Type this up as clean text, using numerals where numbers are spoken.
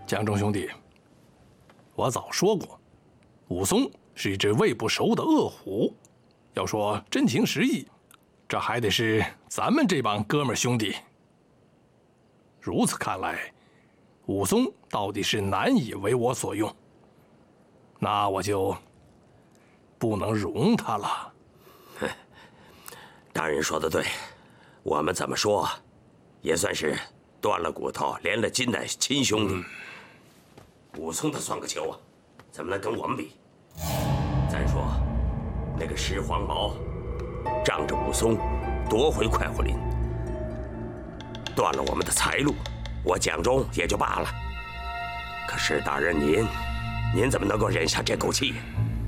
江中兄弟，我早说过，武松是一只喂不熟的恶虎。要说真情实意，这还得是咱们这帮哥们兄弟。如此看来，武松到底是难以为我所用，那我就不能容他了。 大人说的对，我们怎么说，也算是断了骨头连了筋的亲兄弟。武松他算个球啊，怎么能跟我们比？再说，那个石黄毛仗着武松夺回快活林，断了我们的财路，我蒋忠也就罢了。可是大人您怎么能够忍下这口气？